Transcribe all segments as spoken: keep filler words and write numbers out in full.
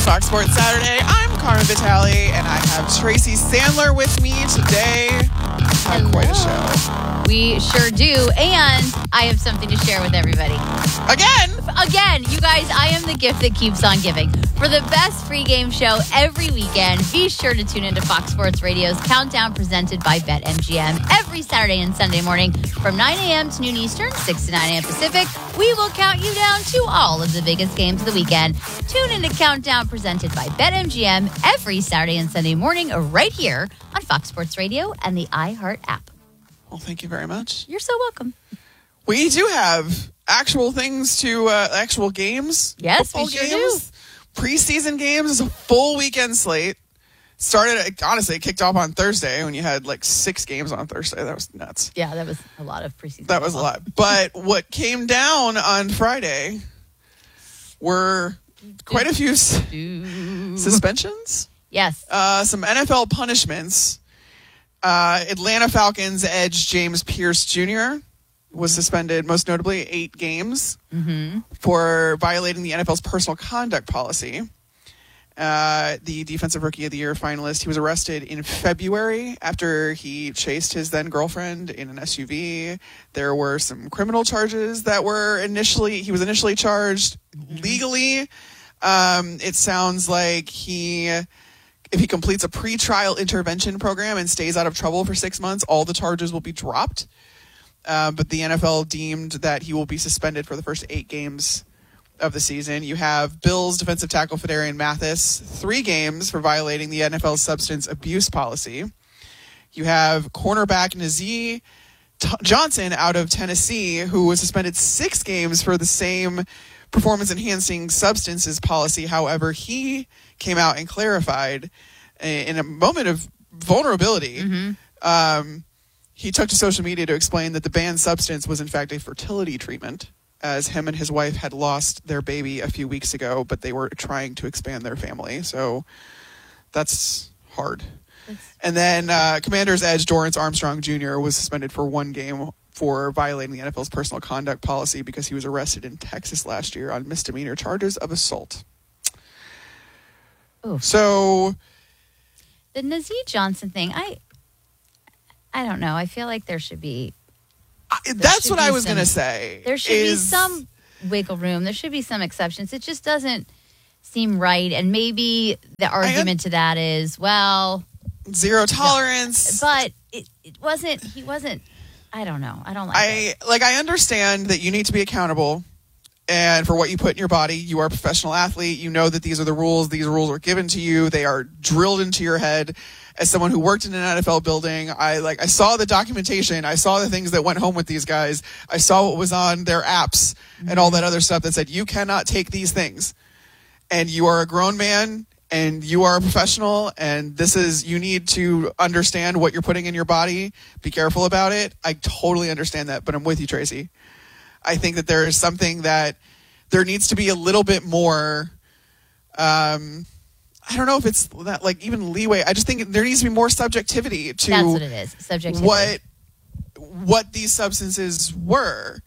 Fox Sports Saturday. I'm Carmen Vitale, and I have Tracy Sandler with me today. Have quite a show. We sure do, and I have something to share with everybody. Again? Again, you guys, I am the gift that keeps on giving. For the best free game show every weekend, be sure to tune into Fox Sports Radio's Countdown presented by BetMGM every Saturday and Sunday morning from nine a.m. to noon Eastern, six to nine a.m. Pacific. We will count you down to all of the biggest games of the weekend. Tune into Countdown presented by BetMGM every Saturday and Sunday morning right here on Fox Sports Radio and the iHeart app. Well, thank you very much. You're so welcome. We do have actual things to, uh, actual games. Yes, Football we sure games. Do. Preseason games is a full weekend slate. Started, honestly, it kicked off on Thursday when you had like six games on Thursday. That was nuts. Yeah, that was a lot of preseason. That was a lot. But what came down on Friday were quite a few s- suspensions. Yes. Uh, some N F L punishments. Uh, Atlanta Falcons edge James Pierce Junior was suspended, most notably eight games mm-hmm. for violating the N F L's personal conduct policy. Uh, the Defensive Rookie of the Year finalist, he was arrested in February after he chased his then girlfriend in an S U V. There were some criminal charges that were initially, he was initially charged mm-hmm. legally. Um, it sounds like he, if he completes a pretrial intervention program and stays out of trouble for six months, all the charges will be dropped. Uh, but the N F L deemed that he will be suspended for the first eight games of the season. You have Bills defensive tackle Fedarian Mathis, three games for violating the N F L's substance abuse policy. You have cornerback Nazee T- Johnson out of Tennessee, who was suspended six games for the same performance-enhancing substances policy. However, he came out and clarified in a moment of vulnerability. Mm-hmm. Um, he took to social media to explain that the banned substance was in fact a fertility treatment, as him and his wife had lost their baby a few weeks ago, but they were trying to expand their family. So that's hard. That's- and then uh, Commanders edge Dorrance Armstrong Junior was suspended for one game for violating the N F L's personal conduct policy because he was arrested in Texas last year on misdemeanor charges of assault. Oof. So the Nazee Johnson thing, I I don't know. I feel like there should be I, that's what I was going to say. There should is, be some wiggle room. There should be some exceptions. It just doesn't seem right. And maybe the argument to that is, well, zero tolerance. No, but it, it wasn't, he wasn't, I don't know. I don't like I it. Like, I understand that you need to be accountable. And for what you put in your body, you are a professional athlete. You know that these are the rules. These rules are given to you. They are drilled into your head. As someone who worked in an N F L building, I like I saw the documentation. I saw the things that went home with these guys. I saw what was on their apps mm-hmm. and all that other stuff that said you cannot take these things. And you are a grown man and you are a professional, and this is, you need to understand what you're putting in your body. Be careful about it. I totally understand that, but I'm with you, Tracy. I think that there is something that there needs to be a little bit more, um, I don't know if it's that, like, even leeway. I just think there needs to be more subjectivity to That's what it is. Subjectivity. What, what these substances were,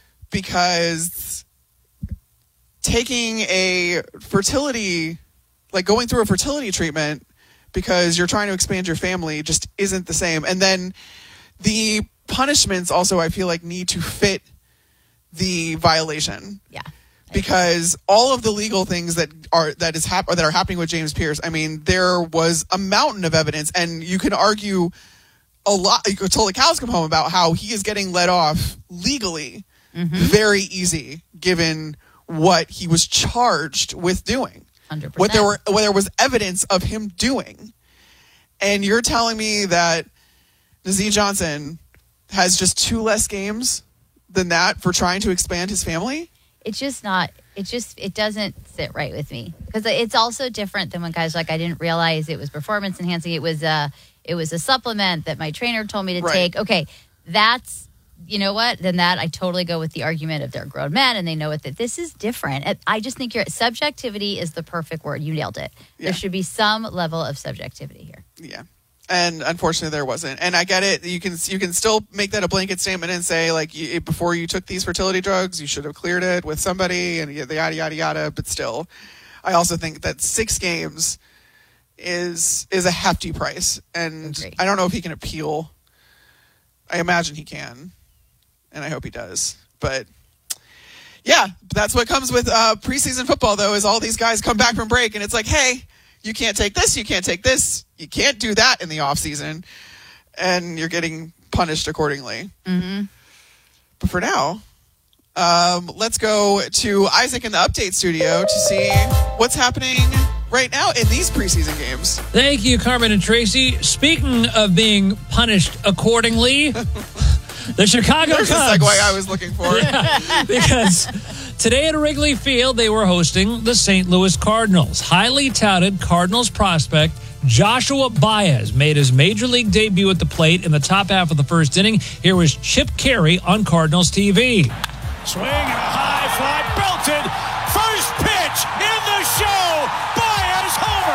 because taking a fertility, like going through a fertility treatment because you're trying to expand your family just isn't the same. And then the punishments also, I feel like, need to fit the violation. Yeah. Because all of the legal things that are that is hap- that are happening with James Pierce, I mean, there was a mountain of evidence, and you can argue a lot until the cows come home about how he is getting let off legally mm-hmm. very easy, given what he was charged with doing, one hundred percent. what there were what there was evidence of him doing, and you're telling me that Nazee Johnson has just two less games than that for trying to expand his family? It's just not, it just, it doesn't sit right with me. Because it's also different than when guys like, I didn't realize it was performance enhancing. It was a, it was a supplement that my trainer told me to right. take. Okay, that's, you know what? Then that, I totally go with the argument of they're grown men and they know it, that this is different. I just think your subjectivity is the perfect word. You nailed it. Yeah. There should be some level of subjectivity here. Yeah. And unfortunately, there wasn't. And I get it. You can you can still make that a blanket statement and say, like, you, before you took these fertility drugs, you should have cleared it with somebody and yada, yada, yada, yada. But still, I also think that six games is is a hefty price, and Agree. I don't know if he can appeal. I imagine he can, and I hope he does. But yeah, that's what comes with uh, preseason football, though, is all these guys come back from break, and it's like, hey, you can't take this, you can't take this, you can't do that in the off season, and you're getting punished accordingly. Mm-hmm. But for now, um, let's go to Isaac in the update studio to see what's happening right now in these preseason games. Thank you, Carmen and Tracy. Speaking of being punished accordingly, the Chicago There's Cubs. the segue I was looking for. Yeah, because today at Wrigley Field, they were hosting the Saint Louis Cardinals. Highly touted Cardinals prospect Joshua Baez made his major league debut at the plate in the top half of the first inning. Here was Chip Carey on Cardinals T V. Swing and a high fly, belted. First pitch in the show. Baez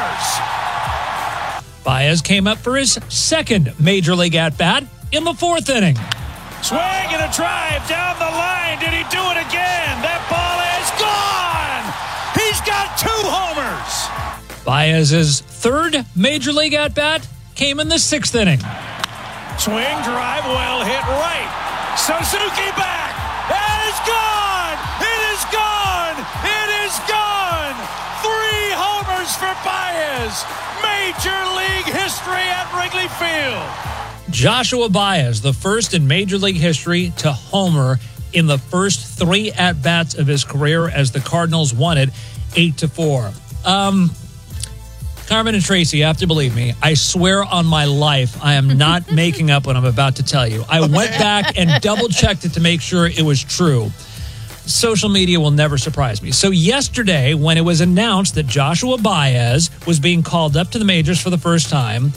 homers. Baez came up for his second major league at-bat in the fourth inning. Swing and a drive down the line. Did he do it again? That ball is gone. He's got two homers. Baez's third major league at-bat came in the sixth inning. Swing, drive, well hit right. Suzuki back. It is gone. It is gone. It is gone. Three homers for Baez. Major league history at Wrigley Field. Joshua Baez, the first in Major League history to homer in the first three at-bats of his career as the Cardinals won it eight to four. Um, Carmen and Tracy, you have to believe me. I swear on my life, I am not making up what I'm about to tell you. I went back and double-checked it to make sure it was true. Social media will never surprise me. So yesterday, when it was announced that Joshua Baez was being called up to the majors for the first time,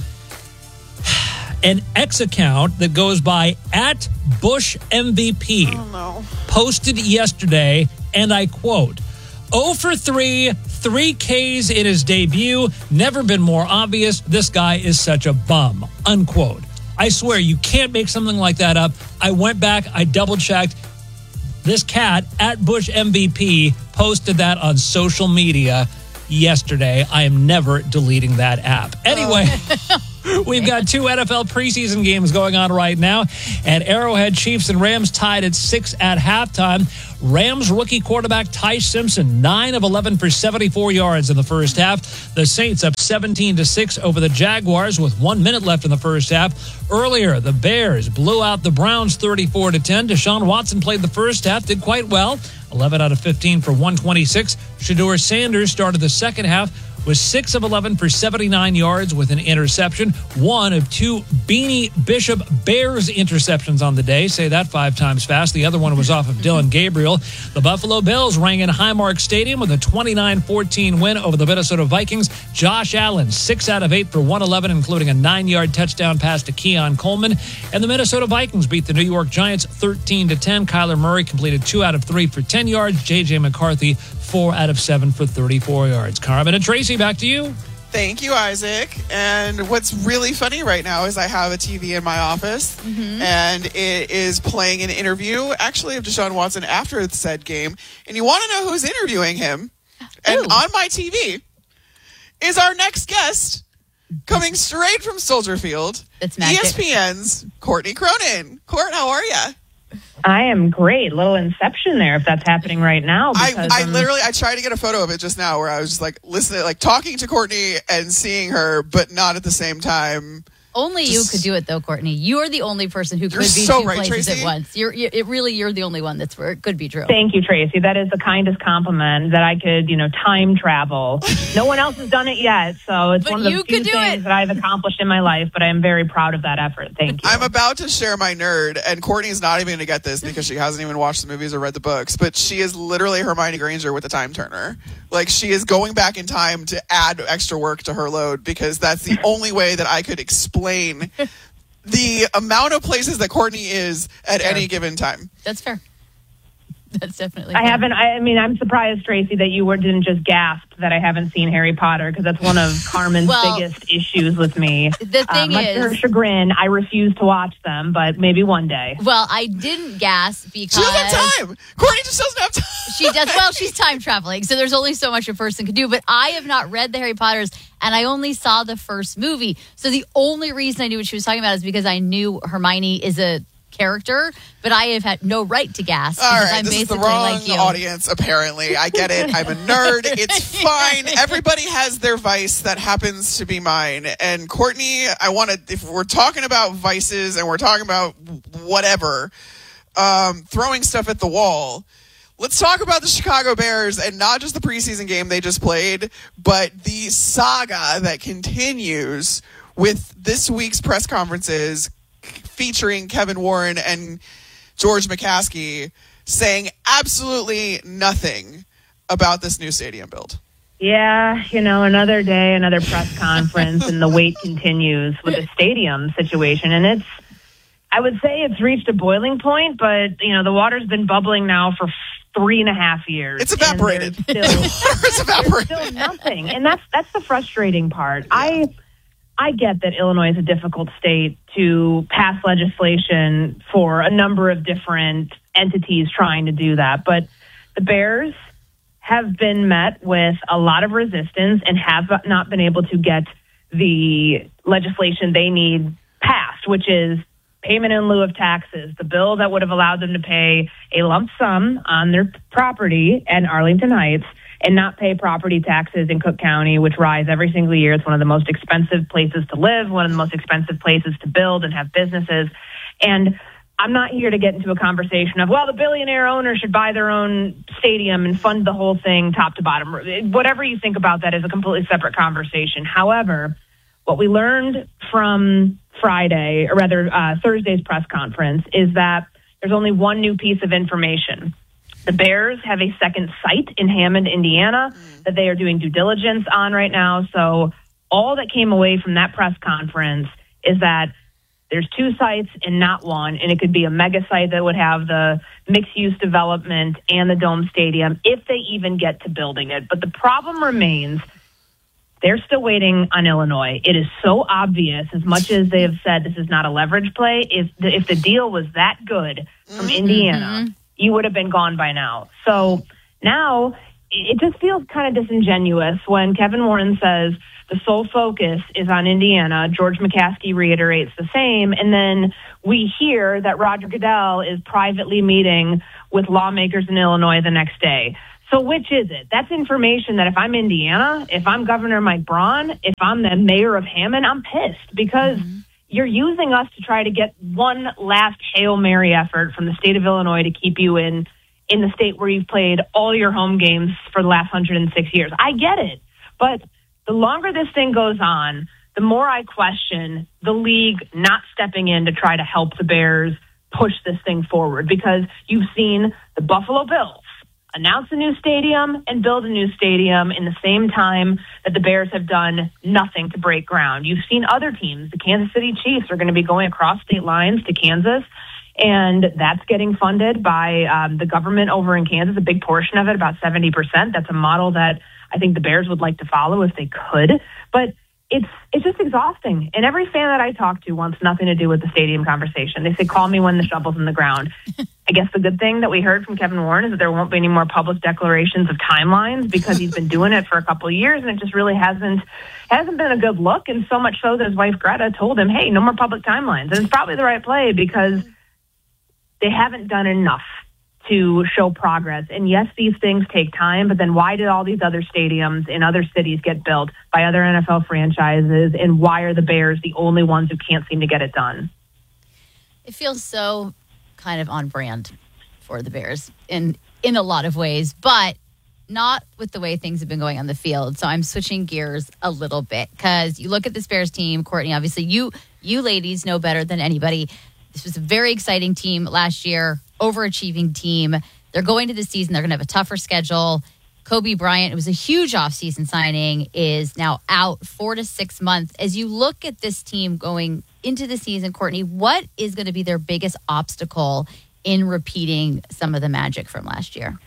an X account that goes by at Bush M V P Oh, no. posted yesterday, and I quote, oh for three, three Ks in his debut, never been more obvious, this guy is such a bum, unquote. I swear, you can't make something like that up. I went back, I double-checked. This cat, at Bush M V P, posted that on social media yesterday. I am never deleting that app. Anyway, we've got two N F L preseason games going on right now. At Arrowhead, Chiefs and Rams tied at six at halftime. Rams rookie quarterback Ty Simpson, nine of eleven for seventy-four yards in the first half. The Saints up seventeen to six over the Jaguars with one minute left in the first half. Earlier, the Bears blew out the Browns thirty-four to ten. Deshaun Watson played the first half, did quite well. eleven out of fifteen for one twenty-six. Shedeur Sanders started the second half with six of eleven for seventy-nine yards with an interception. One of two Beanie Bishop Bears interceptions on the day. Say that five times fast. The other one was off of Dylan Gabriel. The Buffalo Bills rang in Highmark Stadium with a twenty-nine fourteen win over the Minnesota Vikings. Josh Allen, six out of eight for one eleven, including a nine-yard touchdown pass to Keon Coleman. And the Minnesota Vikings beat the New York Giants thirteen to ten. Kyler Murray completed two out of three for ten yards. J J McCarthy, four out of seven for thirty-four yards. Carmen and Tracy, back to you. Thank you, Isaac. And what's really funny right now is I have a T V in my office, mm-hmm. and it is playing an interview, actually, of Deshaun Watson after said game. And you want to know who's interviewing him? And Ooh. on my T V is our next guest, coming straight from Soldier Field, It's E magic. S P N's Courtney Cronin. Court, how are you? I am great. Little inception there if that's happening right now. I, Because, I um, literally, I tried to get a photo of it just now where I was just like listening, like talking to Courtney and seeing her, but not at the same time. Only you Just- could do it, though, Courtney. You are the only person who could You're be so two right, places Tracy. at once. You're, you it really, you're the only one that's where it could be true. Thank you, Tracy. That is the kindest compliment that I could, you know, time travel. No one else has done it yet, so it's But one of the you few could do things it. that I've accomplished in my life, but I am very proud of that effort. Thank you. I'm about to share my nerd, and Courtney's not even going to get this because she hasn't even watched the movies or read the books, but she is literally Hermione Granger with a time turner. Like, she is going back in time to add extra work to her load because that's the only way that I could explain the amount of places that Courtney is at Sure. any given time. That's fair. That's definitely. I fair. haven't. I, I mean, I'm surprised, Tracy, that you were, didn't just gasp that I haven't seen Harry Potter, because that's one of Carmen's Well, biggest issues with me. The thing um, much is, to her chagrin, I refuse to watch them, but maybe one day. Well, I didn't gasp because She doesn't have time. Courtney just doesn't have time. she does. Well, she's time traveling, so there's only so much a person can do. But I have not read the Harry Potters, and I only saw the first movie. So the only reason I knew what she was talking about is because I knew Hermione is a character, but I have had no right to gasp. All because right, I'm this is the basically wrong like you. audience, apparently. I get it. I'm a nerd. It's fine. Everybody has their vice that happens to be mine. And Courtney, I want to, if we're talking about vices and we're talking about whatever, um, throwing stuff at the wall, let's talk about the Chicago Bears, and not just the preseason game they just played, but the saga that continues with this week's press conferences featuring Kevin Warren and George McCaskey saying absolutely nothing about this new stadium build. Yeah, you know, another day, another press conference, and the wait continues with the stadium situation. And it's, I would say it's reached a boiling point, but, you know, the water's been bubbling now for three and a half years. It's evaporated. And there's still, It's evaporated. there's still nothing. And that's, that's the frustrating part. I... I get that Illinois is a difficult state to pass legislation for a number of different entities trying to do that. But the Bears have been met with a lot of resistance and have not been able to get the legislation they need passed, which is payment in lieu of taxes, the bill that would have allowed them to pay a lump sum on their property in Arlington Heights and not pay property taxes in Cook County, which rise every single year. It's one of the most expensive places to live, one of the most expensive places to build and have businesses. And I'm not here to get into a conversation of, well, the billionaire owner should buy their own stadium and fund the whole thing top to bottom. Whatever you think about that is a completely separate conversation. However, what we learned from Friday, or rather uh, Thursday's press conference, is that there's only one new piece of information. The Bears have a second site in Hammond, Indiana, mm. that they are doing due diligence on right now. So all that came away from that press conference is that there's two sites and not one, and it could be a mega site that would have the mixed-use development and the Dome Stadium if they even get to building it. But the problem remains, they're still waiting on Illinois. It is so obvious, as much as they have said this is not a leverage play, if the, if the deal was that good from mm-hmm. Indiana, you would have been gone by now. So now it just feels kind of disingenuous when Kevin Warren says the sole focus is on Indiana. George McCaskey reiterates the same. And then we hear that Roger Goodell is privately meeting with lawmakers in Illinois the next day. So which is it? That's information that if I'm Indiana, if I'm Governor Mike Braun, if I'm the mayor of Hammond, I'm pissed because mm-hmm. you're using us to try to get one last Hail Mary effort from the state of Illinois to keep you in, in the state where you've played all your home games for the last one hundred six years. I get it. But the longer this thing goes on, the more I question the league not stepping in to try to help the Bears push this thing forward, because you've seen the Buffalo Bills announce a new stadium and build a new stadium in the same time that the Bears have done nothing to break ground. You've seen other teams. The Kansas City Chiefs are going to be going across state lines to Kansas, and that's getting funded by um, the government over in Kansas, a big portion of it, about seventy percent. That's a model that I think the Bears would like to follow if they could. But it's it's just exhausting. And every fan that I talk to wants nothing to do with the stadium conversation. They say, call me when the shovel's in the ground. I guess the good thing that we heard from Kevin Warren is that there won't be any more public declarations of timelines, because he's been doing it for a couple of years, and it just really hasn't hasn't been a good look. And so much so that his wife Greta told him, hey, no more public timelines. And it's probably the right play, because they haven't done enough to show progress. And yes, these things take time, but then why did all these other stadiums in other cities get built by other N F L franchises, and why are the Bears the only ones who can't seem to get it done? It feels so kind of on brand for the Bears in in a lot of ways, but not with the way things have been going on the field. So I'm switching gears a little bit, because you look at this Bears team, Courtney, obviously you you ladies know better than anybody. This was a very exciting team last year, overachieving team. They're going to the season. They're going to have a tougher schedule. Kobe Bryant, it was a huge offseason signing, is now out four to six months. As you look at this team going into the season, Courtney, what is going to be their biggest obstacle in repeating some of the magic from last year?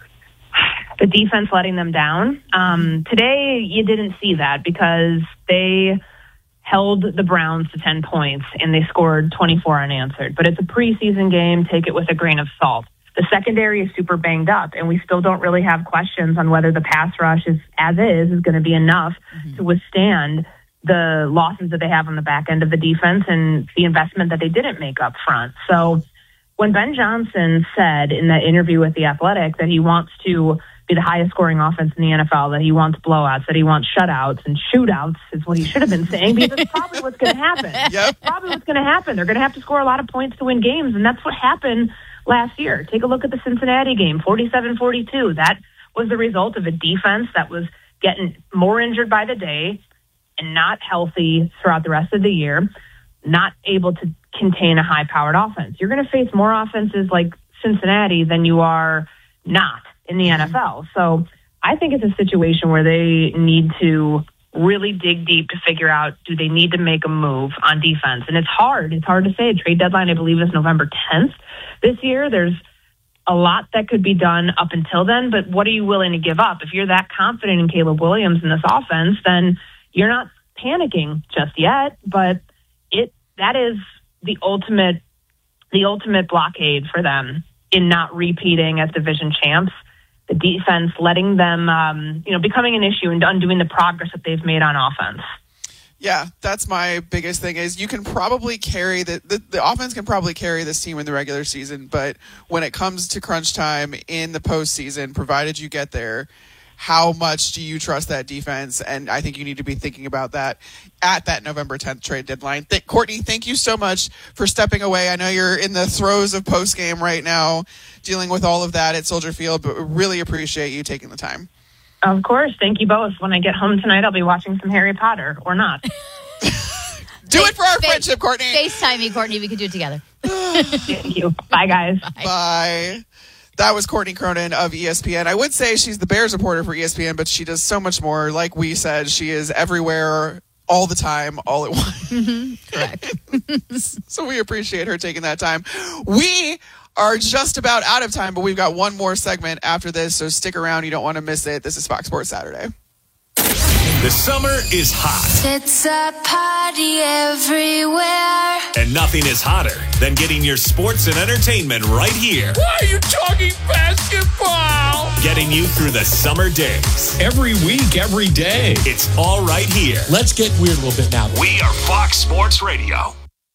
The defense letting them down. Um, today, you didn't see that because they held the Browns to ten points and they scored twenty-four unanswered. But it's a preseason game. Take it with a grain of salt. The secondary is super banged up, and we still don't really have questions on whether the pass rush is, as is, is going to be enough mm-hmm. to withstand the losses that they have on the back end of the defense and the investment that they didn't make up front. So when Ben Johnson said in that interview with The Athletic that he wants to be the highest scoring offense in the N F L, that he wants blowouts, that he wants shutouts and shootouts is what he should have been saying, because that's probably what's going to happen. Yep. Probably what's going to happen. They're going to have to score a lot of points to win games, and that's what happened last year. Take a look at the Cincinnati game, forty-seven forty-two. That was the result of a defense that was getting more injured by the day and not healthy throughout the rest of the year, not able to contain a high-powered offense. You're going to face more offenses like Cincinnati than you are not in the N F L. So I think it's a situation where they need to really dig deep to figure out, do they need to make a move on defense? And it's hard. It's hard to say. A trade deadline, I believe, is November tenth this year. There's a lot that could be done up until then, but what are you willing to give up? If you're that confident in Caleb Williams in this offense, then you're not panicking just yet, but it that is the ultimate the ultimate blockade for them in not repeating as division champs. The defense letting them, um, you know, becoming an issue and undoing the progress that they've made on offense. Yeah, that's my biggest thing is you can probably carry the, the, the offense can probably carry this team in the regular season, but when it comes to crunch time in the postseason, provided you get there, how much do you trust that defense? And I think you need to be thinking about that at that November tenth trade deadline. Th- Courtney, thank you so much for stepping away. I know you're in the throes of post game right now, dealing with all of that at Soldier Field, but we really appreciate you taking the time. Of course. Thank you both. When I get home tonight, I'll be watching some Harry Potter or not. Do it for our Face, friendship, Courtney. FaceTime me, Courtney. We could do it together. Thank you. Bye, guys. Bye. Bye. That was Courtney Cronin of E S P N. I would say she's the Bears reporter for E S P N, but she does so much more. Like we said, she is everywhere, all the time, all at once. Mm-hmm. Correct. So we appreciate her taking that time. We are just about out of time, but we've got one more segment after this, so stick around. You don't want to miss it. This is Fox Sports Saturday. The summer is hot. It's a party everywhere. And nothing is hotter than getting your sports and entertainment right here. Why are you talking basketball? Getting you through the summer days. Every week, every day. It's all right here. Let's get weird a little bit now. We are Fox Sports Radio.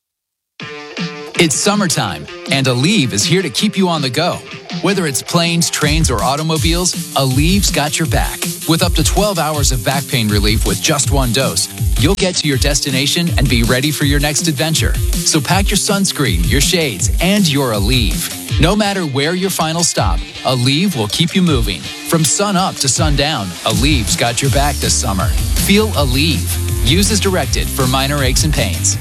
It's summertime, and Aleve is here to keep you on the go. Whether it's planes, trains, or automobiles, Aleve's got your back. With up to twelve hours of back pain relief with just one dose, you'll get to your destination and be ready for your next adventure. So pack your sunscreen, your shades, and your Aleve. No matter where your final stop, Aleve will keep you moving. From sun up to sundown, Aleve's got your back this summer. Feel Aleve. Use as directed for minor aches and pains.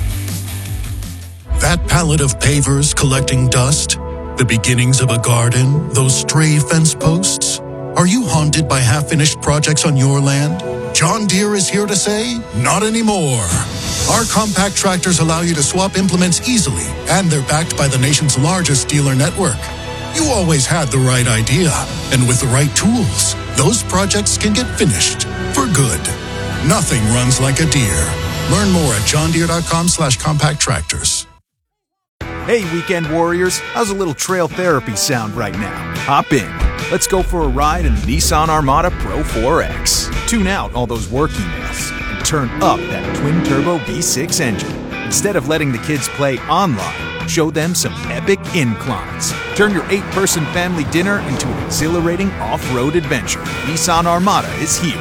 That pallet of pavers collecting dust? The beginnings of a garden? Those stray fence posts? Are you haunted by half-finished projects on your land? John Deere is here to say, not anymore. Our compact tractors allow you to swap implements easily, and they're backed by the nation's largest dealer network. You always had the right idea, and with the right tools, those projects can get finished for good. Nothing runs like a Deere. Learn more at johndeere.com slash compact tractors. Hey, weekend warriors, how's a little trail therapy sound right now? Hop in. Let's go for a ride in the Nissan Armada Pro four X. Tune out all those work emails and turn up that twin-turbo V six engine. Instead of letting the kids play online, show them some epic inclines. Turn your eight-person family dinner into an exhilarating off-road adventure. Nissan Armada is here.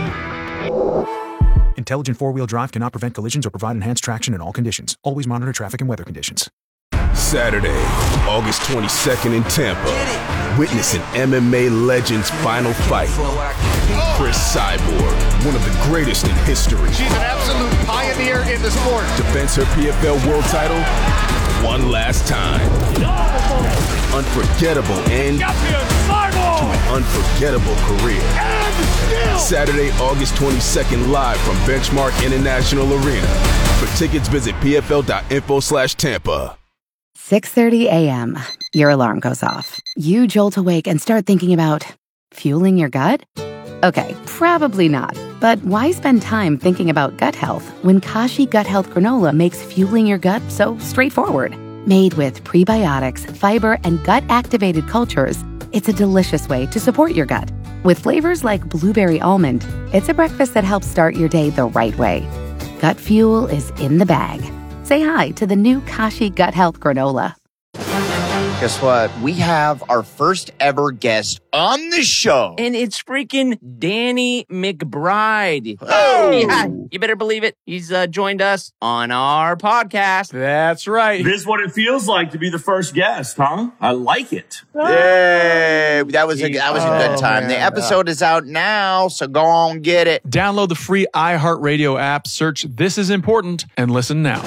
Intelligent four-wheel drive cannot prevent collisions or provide enhanced traction in all conditions. Always monitor traffic and weather conditions. Saturday, August twenty-second in Tampa. Witness an M M A legend's final fight. Chris Cyborg, one of the greatest in history. She's an absolute pioneer in the sport. Defends her P F L world title one last time. Unforgettable end to an unforgettable career. Saturday, August twenty-second, live from Benchmark International Arena. For tickets, visit P F L dot info slash Tampa. six thirty a.m., your alarm goes off. You jolt awake and start thinking about fueling your gut? Okay, probably not. But why spend time thinking about gut health when Kashi Gut Health Granola makes fueling your gut so straightforward? Made with prebiotics, fiber, and gut-activated cultures, it's a delicious way to support your gut. With flavors like blueberry almond, it's a breakfast that helps start your day the right way. Gut fuel is in the bag. Say hi to the new Kashi Gut Health Granola. Guess what? We have our first ever guest on the show. And it's freaking Danny McBride. Oh! Yeah, you better believe it. He's uh, joined us on our podcast. That's right. This is what it feels like to be the first guest, huh? I like it. Yay! That was a, that was a good Oh, time. man. The episode is out now, so go on get it. Download the free iHeartRadio app, search This Is Important, and listen now.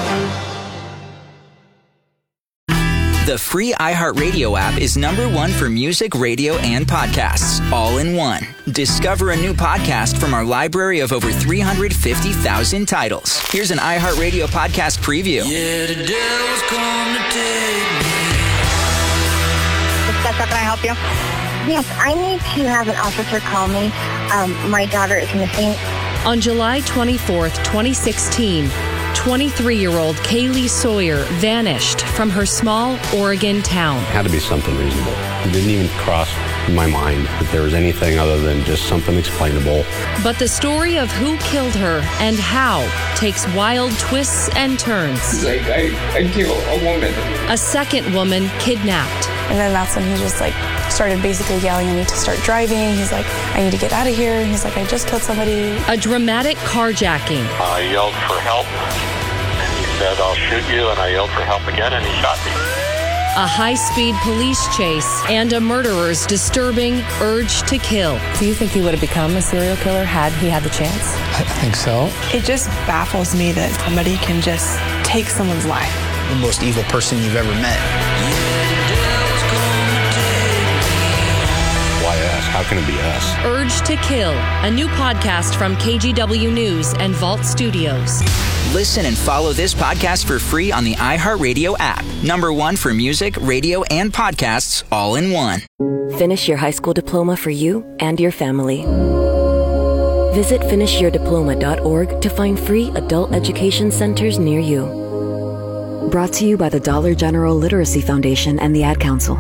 The free iHeartRadio app is number one for music, radio, and podcasts, all in one. Discover a new podcast from our library of over three hundred fifty thousand titles. Here's an iHeartRadio podcast preview. Yeah, the devil's come to take me. How can I help you? Yes, I need to have an officer call me. Um, my daughter is missing. On July twenty-fourth, twenty sixteen, twenty-three-year-old Kaylee Sawyer vanished from her small Oregon town. It had to be something reasonable. It didn't even cross my mind that there was anything other than just something explainable. But the story of who killed her and how takes wild twists and turns. Like, I, I killed a woman. A second woman kidnapped. And then that's when he just like started basically yelling at me to start driving. He's like, I need to get out of here. He's like, I just killed somebody. A dramatic carjacking. I yelled for help, and he said, I'll shoot you, and I yelled for help again, and he shot me. A high-speed police chase and a murderer's disturbing urge to kill. Do you think he would have become a serial killer had he had the chance? I think so. It just baffles me that somebody can just take someone's life. The most evil person you've ever met. Why us? How can it be us? Urge to Kill, a new podcast from K G W News and Vault Studios. Listen and follow this podcast for free on the iHeartRadio app. Number one for music, radio, and podcasts, all in one. Finish your high school diploma for you and your family. Visit finish your diploma dot org to find free adult education centers near you. Brought to you by the Dollar General Literacy Foundation and the Ad Council.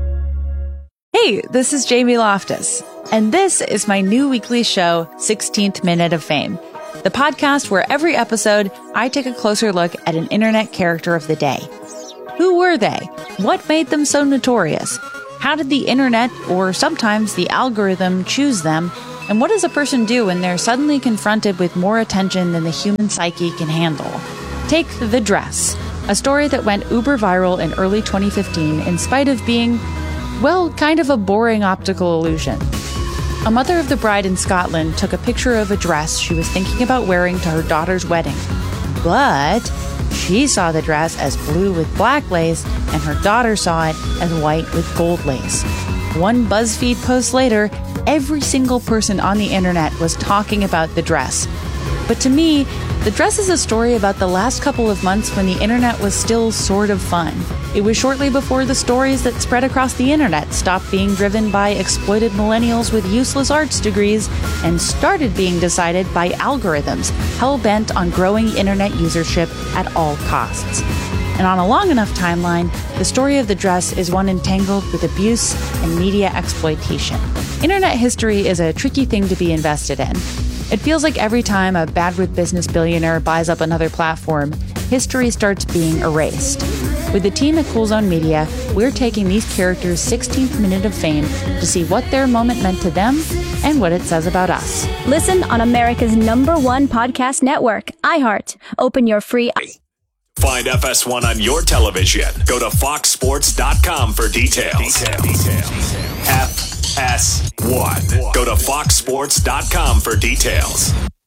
Hey, this is Jamie Loftus, and this is my new weekly show, sixteenth Minute of Fame, the podcast where every episode I take a closer look at an internet character of the day. Who were they? What made them so notorious? How did the internet, or sometimes the algorithm, choose them? And what does a person do when they're suddenly confronted with more attention than the human psyche can handle? Take The Dress, a story that went uber viral in early twenty fifteen in spite of being, well, kind of a boring optical illusion. A mother of the bride in Scotland took a picture of a dress she was thinking about wearing to her daughter's wedding. But she saw the dress as blue with black lace, and her daughter saw it as white with gold lace. One BuzzFeed post later, every single person on the internet was talking about the dress. But to me, the dress is a story about the last couple of months when the internet was still sort of fun. It was shortly before the stories that spread across the internet stopped being driven by exploited millennials with useless arts degrees and started being decided by algorithms hell-bent on growing internet usership at all costs. And on a long enough timeline, the story of the dress is one entangled with abuse and media exploitation. Internet history is a tricky thing to be invested in. It feels like every time a bad-with business billionaire buys up another platform, history starts being erased. With the team at Cool Zone Media, we're taking these characters' sixteenth minute of fame to see what their moment meant to them and what it says about us. Listen on America's number one podcast network, iHeart. Open your free... Find F S one on your television. Go to fox sports dot com for details. Detail. Detail. F S one. Go to fox sports dot com for details.